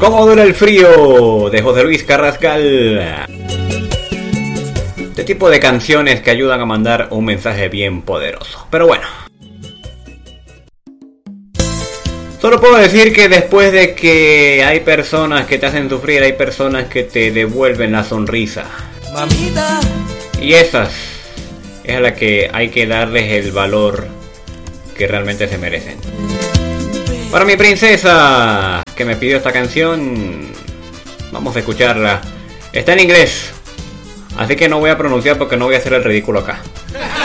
¿Cómo dura el frío? De José Luis Carrascal. Este tipo de canciones que ayudan a mandar un mensaje bien poderoso. Pero bueno, solo puedo decir que después de que hay personas que te hacen sufrir, hay personas que te devuelven la sonrisa. Mamita. Y esas es a las que hay que darles el valor que realmente se merecen. Para mi princesa, que me pidió esta canción, vamos a escucharla. Está en inglés, así que no voy a pronunciar porque no voy a hacer el ridículo acá.